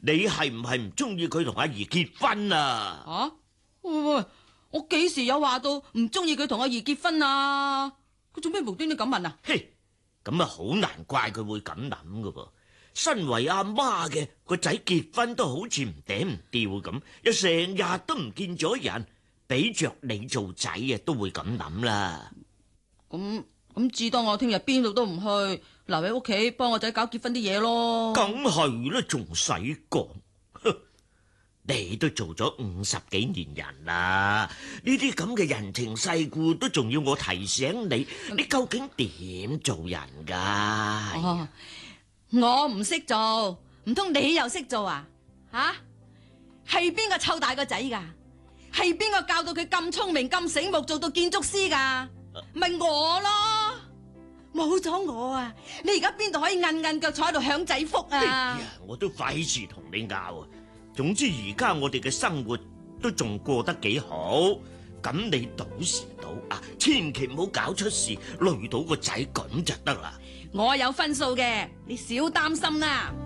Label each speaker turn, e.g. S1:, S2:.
S1: 你係唔係唔中意佢同阿姨結婚啊？
S2: 啊？喂，我幾時有話到唔中意佢同阿姨結婚啊？佢做咩無端端咁問啊？
S1: 嘿，咁啊好難怪佢會咁諗噶噃。身為阿媽嘅個仔結婚都好似唔頂唔掉咁，又成日都唔見咗人，俾着你做仔啊都會咁諗啦。
S2: 咁至多我聽日邊度都唔去，留喺屋企幫我仔搞結婚啲嘢咯。
S1: 梗係啦，仲使講？你都做咗50幾年人啦，呢啲咁嘅人情世故都仲要我提醒你，你究竟點做人噶？
S2: 哦，我唔識做，唔通你又識做啊？吓，係邊個湊大個仔噶？係邊個教到佢咁聰明咁醒目，做到建築師噶？咪我咯，冇咗我啊！你而家邊度可以韌腳坐喺度享仔福啊？
S1: 哎呀，我都費事同你拗啊！總之而家我哋嘅生活都仲過得幾好，咁你到時到啊，千祈唔好搞出事，累到個仔咁就得啦。
S2: 我有分數嘅，你少擔心啦。